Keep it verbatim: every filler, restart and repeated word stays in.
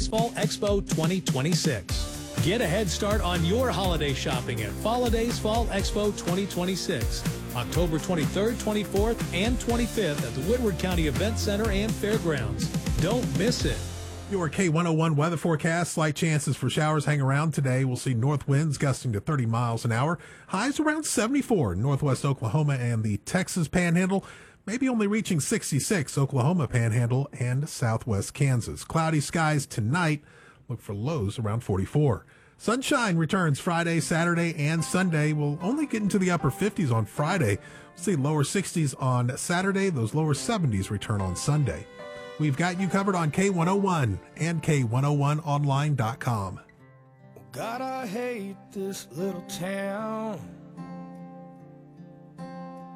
Falladays Fall Expo twenty twenty-six. Get a head start on your holiday shopping at Falladays Fall Expo twenty twenty-six, October twenty-third, twenty-fourth, and twenty-fifth at the Woodward County Event Center and Fairgrounds. Don't miss it. Your K one oh one weather forecast. Slight chances for showers hang around today. We'll see north winds gusting to thirty miles an hour. Highs around seventy-four in northwest Oklahoma and the Texas Panhandle. Maybe only reaching sixty-six Oklahoma Panhandle and southwest Kansas. Cloudy skies tonight. Look for lows around forty-four. Sunshine returns Friday, Saturday, and Sunday. We'll only get into the upper fifties on Friday. We'll see lower sixties on Saturday. Those lower seventies return on Sunday. We've got you covered on K one oh one and K one oh one online dot com. God, I hate this little town.